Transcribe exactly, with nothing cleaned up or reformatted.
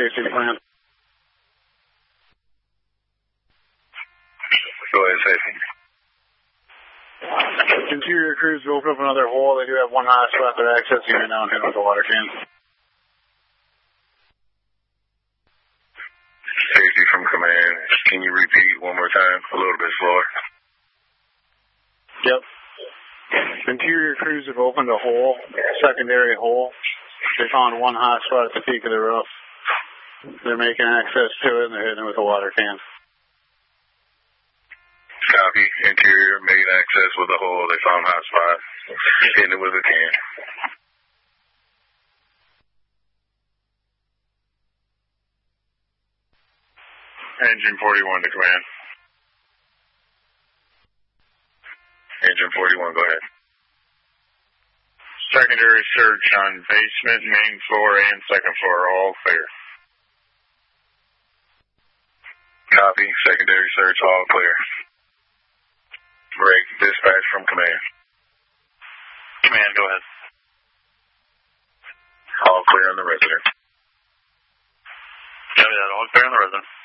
safety plan. Go ahead, safety. Interior crews will open up another hole. They do have one hot spot they're accessing right now and hitting with the water can. Safety from command. Can you repeat one more time? A little bit slower. Yep. Interior crews have opened a hole, secondary hole. They found one hot spot at the peak of the roof. They're making access to it and they're hitting it with a water can. Copy. Interior made access with a hole. They found hot spot. Hitting it with a can. Engine forty-one to command. Engine forty-one, go ahead. Secondary search on basement, main floor, and second floor. All clear. Copy. Secondary search, all clear. Break. Dispatch from command. Command, go ahead. All clear on the resident. Copy that. All clear on the resident.